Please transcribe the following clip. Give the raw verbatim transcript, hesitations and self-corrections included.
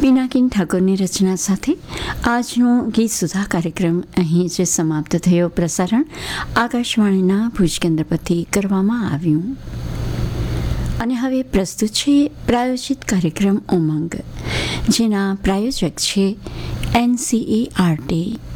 પિનાકિન ઠાકોરની રચના સાથે આજનો ગીત સુધા કાર્યક્રમ અહીં જ સમાપ્ત થયો. પ્રસારણ આકાશવાણીના ભુજ કેન્દ્ર પરથી કરવામાં આવ્યું. અને હવે પ્રસ્તુત છે પ્રાયોજિત કાર્યક્રમ ઉમંગ, જેના પ્રાયોજક છે N C E R T.